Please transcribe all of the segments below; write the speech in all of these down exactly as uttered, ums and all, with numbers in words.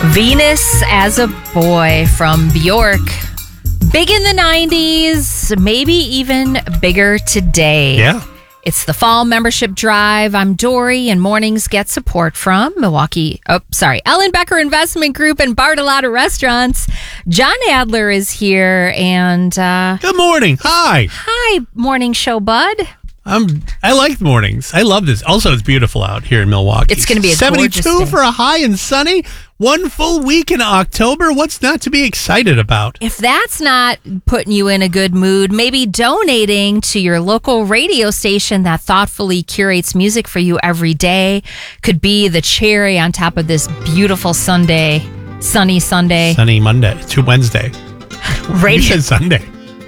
Venus as a Boy from Bjork. Big in the nineties, maybe even bigger today. Yeah. It's the fall membership drive. I'm Dory, and mornings get support from Milwaukee. Oh, sorry. Ellen Becker Investment Group and Bartolotta Restaurants. John Adler is here, and uh, good morning. Hi. Hi, morning show, bud. Um, I like mornings. I love this. Also, it's beautiful out here in Milwaukee. It's going to be a seventy-two gorgeous day. for a high and sunny. One full week in October. What's not to be excited about? If that's not putting you in a good mood, maybe donating to your local radio station that thoughtfully curates music for you every day could be the cherry on top of this beautiful Sunday, sunny Sunday. Sunny Monday to Wednesday. Radio. You said Sunday.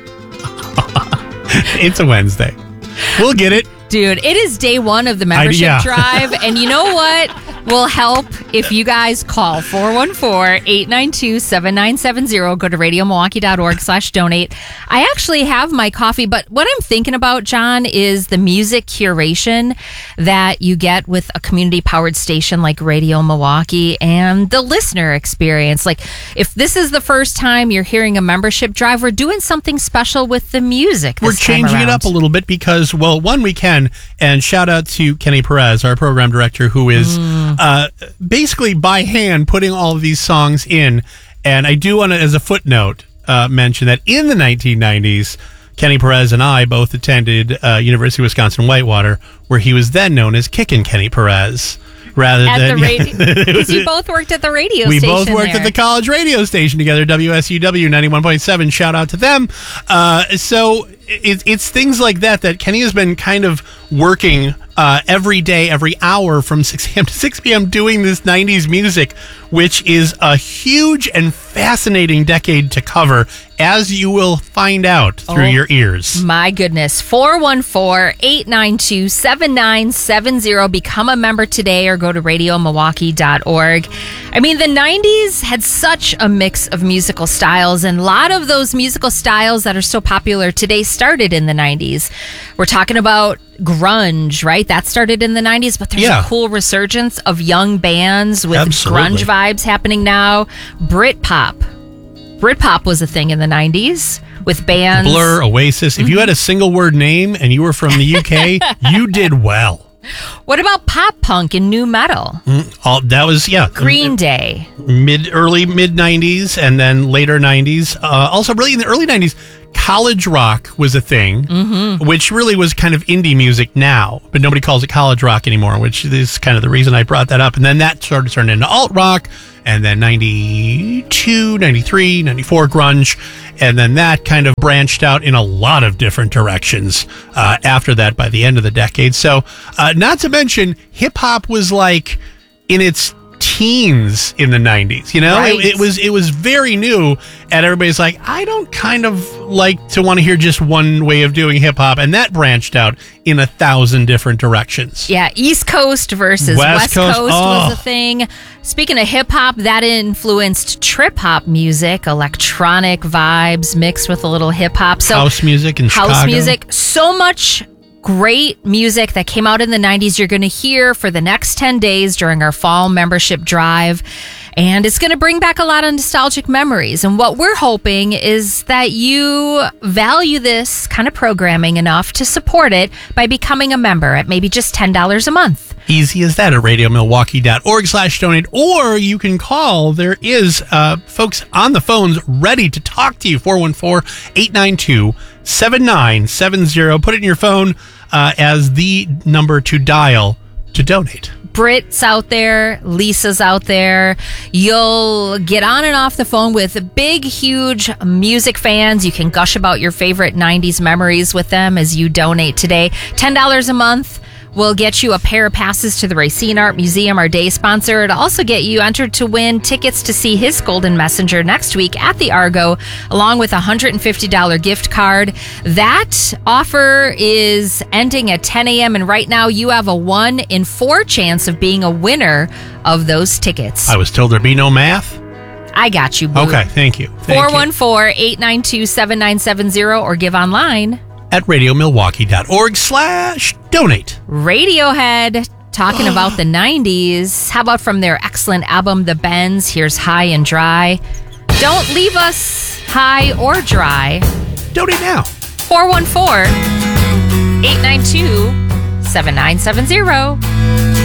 It's a Wednesday. We'll get it. Dude, it is day one of the membership I, yeah. drive, and you know what will help if you guys call four one four, eight nine two, seven nine seven zero. Go to radio milwaukee dot org slash donate. I actually have my coffee, but what I'm thinking about, John, is the music curation that you get with a community-powered station like Radio Milwaukee and the listener experience. Like, if this is the first time you're hearing a membership drive, we're doing something special with the music this We're changing time it up a little bit because, well, one, we can, and shout out to Kenny Perez, our program director, who is mm. uh, basically by hand putting all of these songs in. And I do want to, as a footnote, uh, mention that in the nineteen nineties, Kenny Perez and I both attended uh, University of Wisconsin-Whitewater, where he was then known as Kickin' Kenny Perez. Rather at than the radio, because you both worked at the radio we station. We both worked there. at the college radio station together, W S U W ninety-one point seven. Shout out to them. Uh, so it, it's things like that that Kenny has been kind of working uh, every day, every hour from six a.m. to six p.m. doing this nineties music, which is a huge and fascinating decade to cover, as you will find out through oh, your ears. My goodness. four one four, eight nine two, seven nine seven zero. Become a member today or go to radio milwaukee dot org. I mean, the nineties had such a mix of musical styles, and a lot of those musical styles that are so popular today started in the nineties. We're talking about grunge, right? That started in the nineties, but there's yeah. a cool resurgence of young bands with Absolutely. grunge vibes happening now. Britpop. Britpop was a thing in the nineties with bands. Blur, Oasis. If you had a single word name and you were from the U K, you did well. What about pop punk and new metal? Mm, all, that was, yeah. Green Day. Mid, early mid-nineties and then later nineties. Uh, also, really in the early nineties, college rock was a thing, mm-hmm. which really was kind of indie music now, but nobody calls it college rock anymore, which is kind of the reason I brought that up. And then that sort of turned into alt rock, and then ninety-two, ninety-three, ninety-four grunge, and then that kind of branched out in a lot of different directions uh, after that by the end of the decade. So uh, not to mention, hip-hop was like in its teens in the nineties, you know? Right. It, it was it was very new, and everybody's like, I don't kind of like to want to hear just one way of doing hip-hop, and that branched out in a thousand different directions. Yeah, East Coast versus West West, Coast, Coast oh. was a thing. Speaking of hip-hop, that influenced trip-hop music, electronic vibes mixed with a little hip-hop. So house music in house Chicago. music, so much great music that came out in the nineties you're going to hear for the next ten days during our fall membership drive. And it's going to bring back a lot of nostalgic memories. And what we're hoping is that you value this kind of programming enough to support it by becoming a member at maybe just ten dollars a month. Easy as that at radio milwaukee dot org slash donate, or you can call. There is uh, folks on the phones ready to talk to you. four one four, eight nine two, seven nine seven zero. Put it in your phone uh, as the number to dial to donate. Brit's out there, Lisa's out there. You'll get on and off the phone with big, huge music fans. You can gush about your favorite nineties memories with them as you donate today. ten dollars a month will get you a pair of passes to the Racine Art Museum, our day sponsor. It'll also get you entered to win tickets to see his Golden Messenger next week at the Argo, along with a one hundred fifty dollars gift card. That offer is ending at ten a.m., and right now you have a one in four chance of being a winner of those tickets. I was told there'd be no math. I got you, boo. Okay, thank you. four one four, eight nine two, seven nine seven zero or give online at radio milwaukee dot org slash donate. Radiohead Talking about the nineties, how about from their excellent album, The Bends? Here's High and Dry. Don't leave us high or dry. Donate now. four one four, eight nine two, seven nine seven zero.